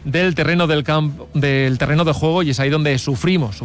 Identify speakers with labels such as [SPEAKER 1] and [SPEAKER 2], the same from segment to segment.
[SPEAKER 1] del terreno del terreno de juego, y es ahí donde sufrimos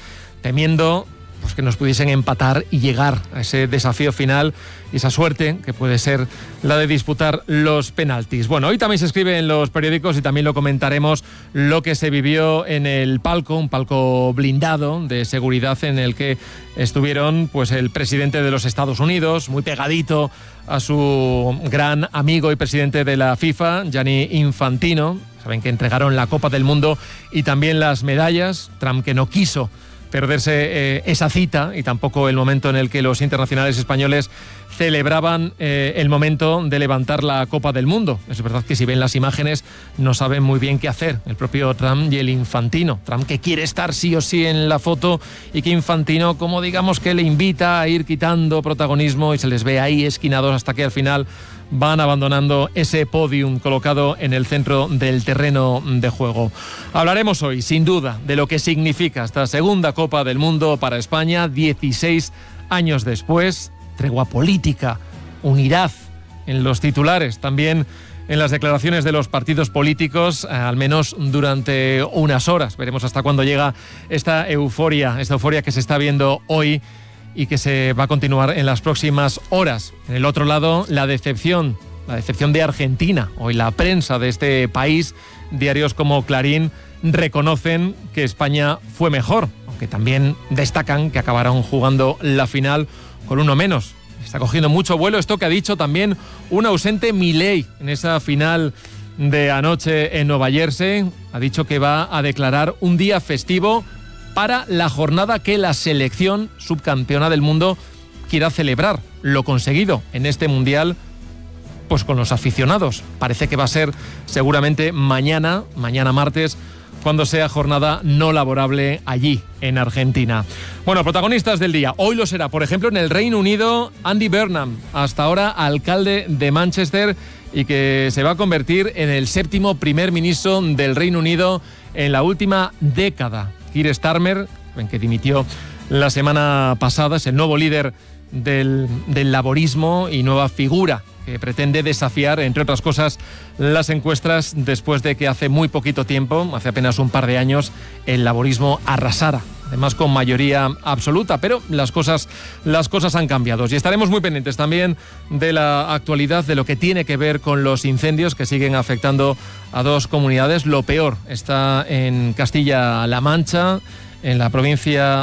[SPEAKER 1] temiendo pues que nos pudiesen empatar y llegar a ese desafío final y esa suerte que puede ser la de disputar los penaltis. Bueno, hoy también se escribe en los periódicos y también lo comentaremos, lo que se vivió en el palco, un palco blindado de seguridad en el que estuvieron pues el presidente de los Estados Unidos, muy pegadito a su gran amigo y presidente de la FIFA, Gianni Infantino. Saben que entregaron la Copa del Mundo y también las medallas. Trump, que no quiso perderse esa cita y tampoco el momento en el que los internacionales españoles celebraban el momento de levantar la Copa del Mundo. Es verdad que si ven las imágenes no saben muy bien qué hacer, el propio Trump y el Infantino. Trump, que quiere estar sí o sí en la foto, y que Infantino, como digamos que le invita a ir quitando protagonismo, y se les ve ahí esquinados hasta que al final van abandonando ese podium colocado en el centro del terreno de juego. Hablaremos hoy, sin duda, de lo que significa esta segunda Copa del Mundo para España, 16 años después. Tregua política, unidad en los titulares, también en las declaraciones de los partidos políticos, al menos durante unas horas. Veremos hasta cuándo llega esta euforia que se está viendo hoy y que se va a continuar en las próximas horas. En el otro lado, la decepción de Argentina. Hoy la prensa de este país, diarios como Clarín, reconocen que España fue mejor, aunque también destacan que acabaron jugando la final con uno menos. Está cogiendo mucho vuelo esto que ha dicho también un ausente Milei en esa final de anoche en Nueva Jersey. Ha dicho que va a declarar un día festivo para la jornada que la selección subcampeona del mundo quiera celebrar. Lo conseguido en este Mundial, pues con los aficionados. Parece que va a ser seguramente mañana martes, cuando sea jornada no laborable allí, en Argentina. Bueno, protagonistas del día. Hoy lo será, por ejemplo, en el Reino Unido, Andy Burnham, hasta ahora alcalde de Manchester, y que se va a convertir en el 7º primer ministro del Reino Unido en la última década. Keir Starmer, que dimitió la semana pasada, es el nuevo líder del laborismo y nueva figura que pretende desafiar, entre otras cosas, las encuestas, después de que hace muy poquito tiempo, hace apenas un par de años, el laborismo arrasara, además con mayoría absoluta. Pero las cosas han cambiado, y estaremos muy pendientes también de la actualidad, de lo que tiene que ver con los incendios que siguen afectando a dos comunidades. Lo peor está en Castilla-La Mancha, en la provincia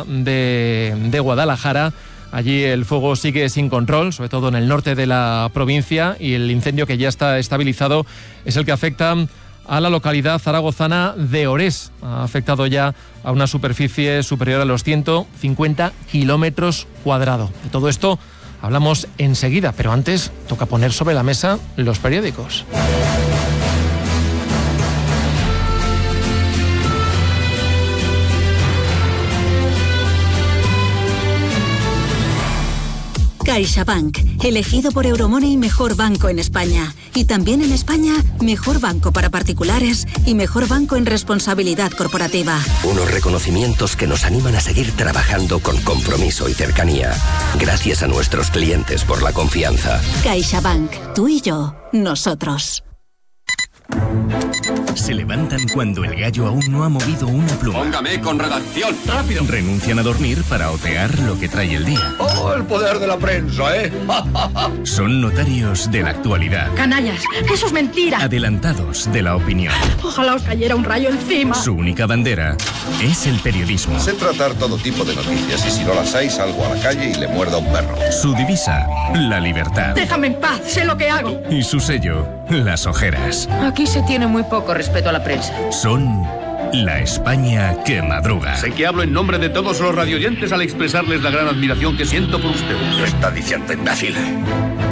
[SPEAKER 1] de Guadalajara. Allí el fuego sigue sin control, sobre todo en el norte de la provincia, y el incendio, que ya está estabilizado, es el que afecta a la localidad zaragozana de Orés. Ha afectado ya a una superficie superior a los 150 kilómetros cuadrados. De todo esto hablamos enseguida, pero antes toca poner sobre la mesa los periódicos.
[SPEAKER 2] CaixaBank, elegido por Euromoney mejor banco en España. Y también en España, mejor banco para particulares y mejor banco en responsabilidad corporativa.
[SPEAKER 3] Unos reconocimientos que nos animan a seguir trabajando con compromiso y cercanía. Gracias a nuestros clientes por la confianza.
[SPEAKER 2] CaixaBank, tú y yo, nosotros.
[SPEAKER 4] Se levantan cuando el gallo aún no ha movido una pluma.
[SPEAKER 5] Póngame con redacción.
[SPEAKER 4] ¡Rápido! Renuncian a dormir para otear lo que trae el día.
[SPEAKER 5] ¡Oh, el poder de la prensa, eh!
[SPEAKER 4] Son notarios de la actualidad.
[SPEAKER 6] ¡Canallas! ¡Eso es mentira!
[SPEAKER 4] Adelantados de la opinión.
[SPEAKER 6] Ojalá os cayera un rayo encima.
[SPEAKER 4] Su única bandera es el periodismo.
[SPEAKER 7] Sé tratar todo tipo de noticias, y si no las hay, salgo a la calle y le muerdo a un perro.
[SPEAKER 4] Su divisa, la libertad.
[SPEAKER 6] Déjame en paz, sé lo que hago.
[SPEAKER 4] Y su sello, las ojeras.
[SPEAKER 8] Aquí se tiene muy poco respeto a la prensa.
[SPEAKER 4] Son la España que madruga.
[SPEAKER 5] Sé que hablo en nombre de todos los radioyentes al expresarles la gran admiración que siento por ustedes.
[SPEAKER 7] Lo está diciendo, imbécil.